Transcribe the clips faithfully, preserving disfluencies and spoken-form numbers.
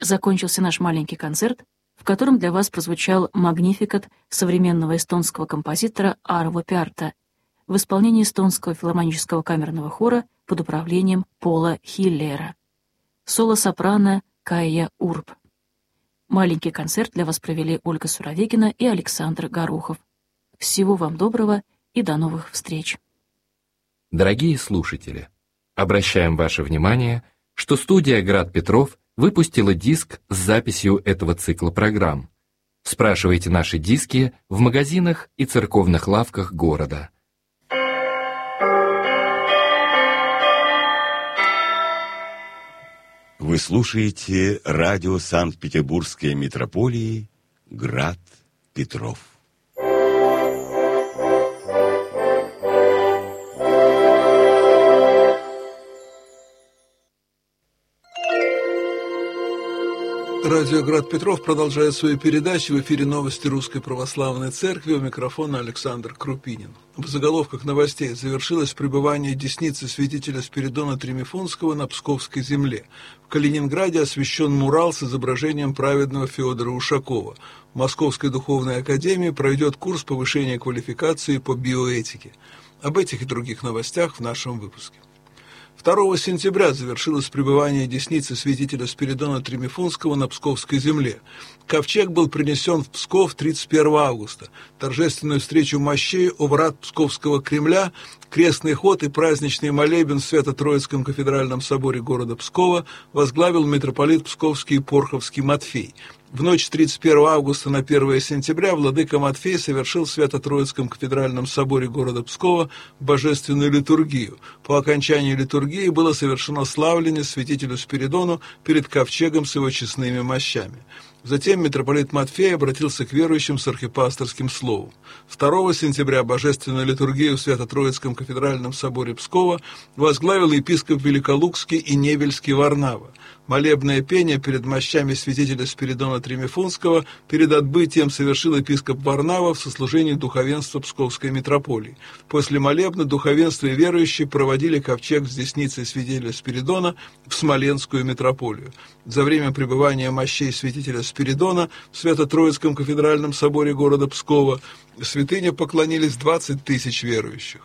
закончился наш маленький концерт, в котором для вас прозвучал магнификат современного эстонского композитора Арво Пярта в исполнении эстонского филармонического камерного хора под управлением Пола Хиллера. Соло-сопрано Кайя Урб. Маленький концерт для вас провели Ольга Суровегина и Александр Горохов. Всего вам доброго и до новых встреч. Дорогие слушатели, обращаем ваше внимание, что студия «Град Петров» выпустила диск с записью этого цикла программ. Спрашивайте наши диски в магазинах и церковных лавках города. Вы слушаете радио Санкт-Петербургской митрополии «Град Петров». Радио «Град Петров» продолжает свою передачу. В эфире новости Русской Православной Церкви. У микрофона Александр Крупинин. В заголовках новостей: завершилось пребывание десницы святителя Спиридона Тримифунского на Псковской земле. В Калининграде освящен мурал с изображением праведного Федора Ушакова. В Московской духовной академии пройдет курс повышения квалификации по биоэтике. Об этих и других новостях в нашем выпуске. второго сентября завершилось пребывание десницы святителя Спиридона Тримифунского на Псковской земле. Ковчег был принесен в Псков тридцать первого августа. Торжественную встречу мощей у врат Псковского Кремля, крестный ход и праздничный молебен в Свято-Троицком кафедральном соборе города Пскова возглавил митрополит Псковский и Порховский Матфей. В ночь с тридцать первого августа на первое сентября владыка Матфей совершил в Свято-Троицком кафедральном соборе города Пскова божественную литургию. По окончании литургии было совершено славление святителю Спиридону перед ковчегом с его честными мощами. Затем митрополит Матфей обратился к верующим с архипасторским словом. второго сентября божественную литургию в Свято-Троицком кафедральном соборе Пскова возглавил епископ Великолукский и Невельский Варнава. Молебное пение перед мощами святителя Спиридона Тримифунского перед отбытием совершил епископ Варнава в сослужении духовенства Псковской митрополии. После молебна духовенство и верующие проводили ковчег с десницей святителя Спиридона в Смоленскую митрополию. За время пребывания мощей святителя Спиридона в Свято-Троицком кафедральном соборе города Пскова святыне поклонились двадцать тысяч верующих.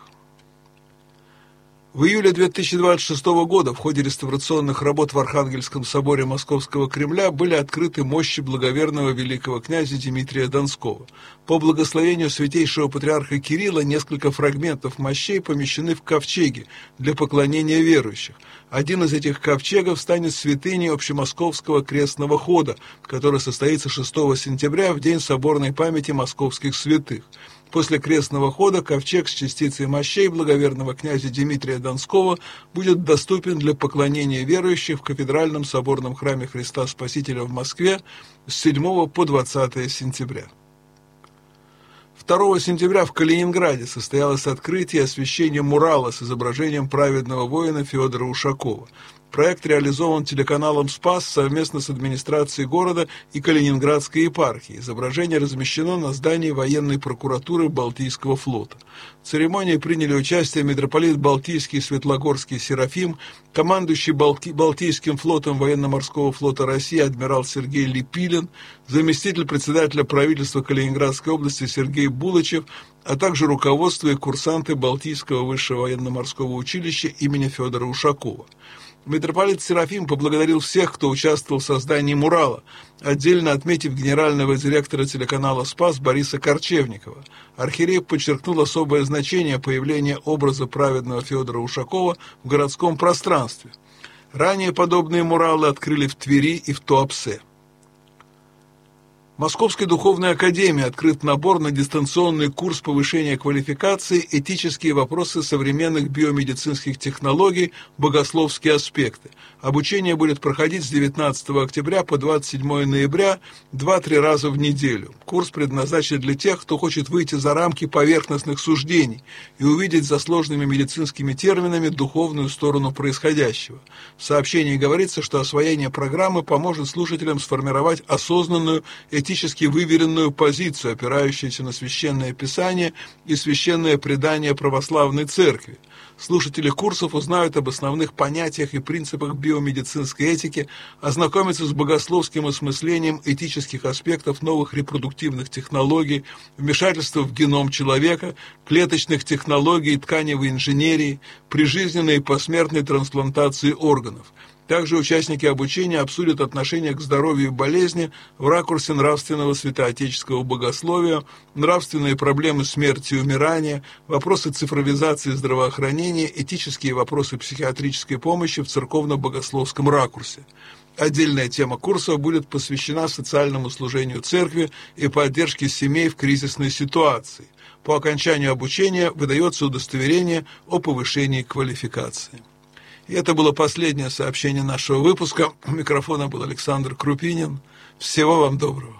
В июле две тысячи двадцать шестого года в ходе реставрационных работ в Архангельском соборе Московского Кремля были открыты мощи благоверного великого князя Дмитрия Донского. По благословению святейшего патриарха Кирилла несколько фрагментов мощей помещены в ковчеги для поклонения верующих. Один из этих ковчегов станет святыней общемосковского крестного хода, который состоится шестого сентября в день соборной памяти московских святых. После крестного хода ковчег с частицей мощей благоверного князя Дмитрия Донского будет доступен для поклонения верующих в кафедральном соборном храме Христа Спасителя в Москве с седьмого по двадцатое сентября. второго сентября в Калининграде состоялось открытие и освящение мурала с изображением праведного воина Федора Ушакова. Проект реализован телеканалом «Спас» совместно с администрацией города и Калининградской епархией. Изображение размещено на здании военной прокуратуры Балтийского флота. В церемонии приняли участие митрополит Балтийский Светлогорский Серафим, командующий Балти... Балтийским флотом военно-морского флота России адмирал Сергей Липилин, заместитель председателя правительства Калининградской области Сергей Булычев, а также руководство и курсанты Балтийского высшего военно-морского училища имени Федора Ушакова. Митрополит Серафим поблагодарил всех, кто участвовал в создании мурала, отдельно отметив генерального директора телеканала «Спас» Бориса Корчевникова. Архиерей подчеркнул особое значение появления образа праведного Федора Ушакова в городском пространстве. Ранее подобные муралы открыли в Твери и в Туапсе. В Московской духовной академии открыт набор на дистанционный курс повышения квалификации «Этические вопросы современных биомедицинских технологий. Богословские аспекты». Обучение будет проходить с девятнадцатого октября по двадцать седьмое ноября два-три раза в неделю. Курс предназначен для тех, кто хочет выйти за рамки поверхностных суждений и увидеть за сложными медицинскими терминами духовную сторону происходящего. В сообщении говорится, что освоение программы поможет слушателям сформировать осознанную этически выверенную позицию, опирающуюся на священное писание и священное предание православной церкви. Слушатели курсов узнают об основных понятиях и принципах биомедицинской этики, ознакомятся с богословским осмыслением этических аспектов новых репродуктивных технологий, вмешательства в геном человека, клеточных технологий, тканевой инженерии, прижизненной и посмертной трансплантации органов. Также участники обучения обсудят отношение к здоровью и болезни в ракурсе нравственного святоотеческого богословия, нравственные проблемы смерти и умирания, вопросы цифровизации здравоохранения, этические вопросы психиатрической помощи в церковно-богословском ракурсе. Отдельная тема курса будет посвящена социальному служению церкви и поддержке семей в кризисной ситуации. По окончанию обучения выдается удостоверение о повышении квалификации. И это было последнее сообщение нашего выпуска. У микрофона был Александр Крупинин. Всего вам доброго.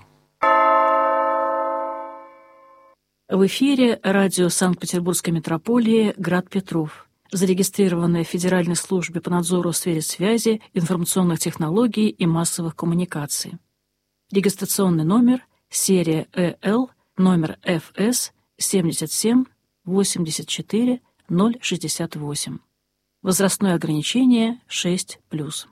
В эфире радио Санкт-Петербургской митрополии «Град Петров», зарегистрированное в Федеральной службе по надзору в сфере связи, информационных технологий и массовых коммуникаций. Регистрационный номер, серия Э Л, номер Ф С семьдесят семь восемьдесят четыре ноль шестьдесят восемь. Возрастное ограничение шесть плюс.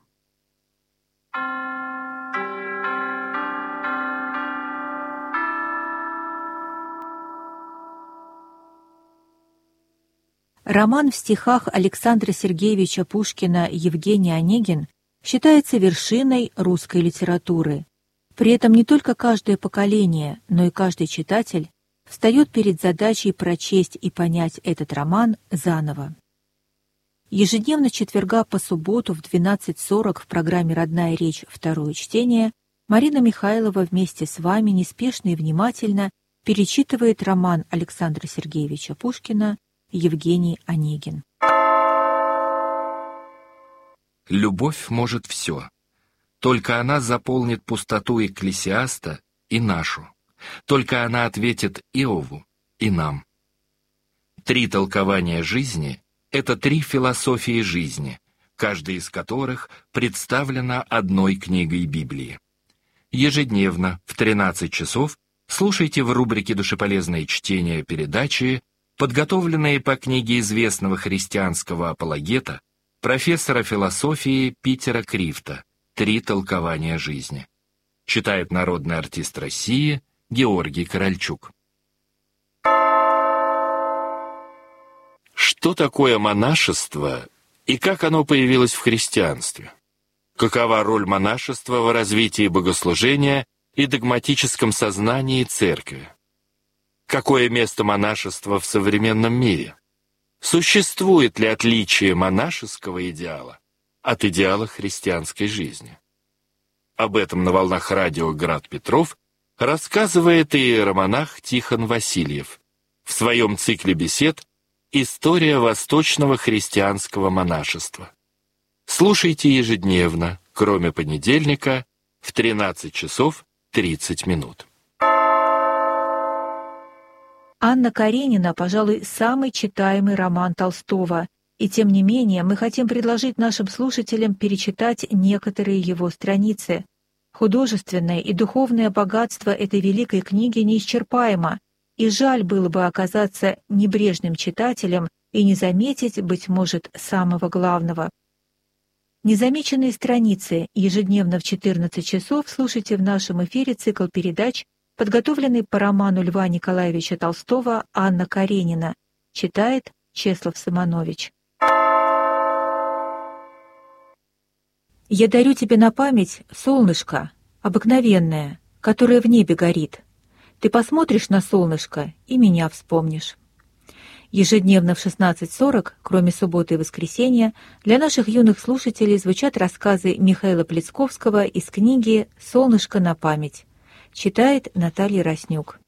Роман в стихах Александра Сергеевича Пушкина «Евгений Онегин» считается вершиной русской литературы. При этом не только каждое поколение, но и каждый читатель встает перед задачей прочесть и понять этот роман заново. Ежедневно с четверга по субботу в двенадцать сорок в программе «Родная речь. Второе чтение» Марина Михайлова вместе с вами неспешно и внимательно перечитывает роман Александра Сергеевича Пушкина «Евгений Онегин». Любовь может все. Только она заполнит пустоту Экклесиаста и нашу. Только она ответит Иову и нам. Три толкования жизни — это три философии жизни, каждая из которых представлена одной книгой Библии. Ежедневно в тринадцать часов слушайте в рубрике «Душеполезные чтения» передачи, подготовленные по книге известного христианского апологета, профессора философии Питера Крифта «Три толкования жизни». Читает народный артист России Георгий Корольчук. Что такое монашество и как оно появилось в христианстве? Какова роль монашества в развитии богослужения и догматическом сознании церкви? Какое место монашества в современном мире? Существует ли отличие монашеского идеала от идеала христианской жизни? Об этом на волнах радио «Град Петров» рассказывает иеромонах Тихон Васильев в своем цикле бесед «История восточного христианского монашества». Слушайте ежедневно, кроме понедельника, в тринадцать часов тридцать минут. «Анна Каренина», пожалуй, самый читаемый роман Толстого, и тем не менее мы хотим предложить нашим слушателям перечитать некоторые его страницы. Художественное и духовное богатство этой великой книги неисчерпаемо, и жаль было бы оказаться небрежным читателем и не заметить, быть может, самого главного. Незамеченные страницы ежедневно в четырнадцать часов слушайте в нашем эфире цикл передач, подготовленный по роману Льва Николаевича Толстого «Анна Каренина». Читает Чеслав Сыманович. «Я дарю тебе на память солнышко, обыкновенное, которое в небе горит. Ты посмотришь на солнышко и меня вспомнишь». Ежедневно в шестнадцать сорок, кроме субботы и воскресенья, для наших юных слушателей звучат рассказы Михаила Плецковского из книги «Солнышко на память». Читает Наталья Роснюк.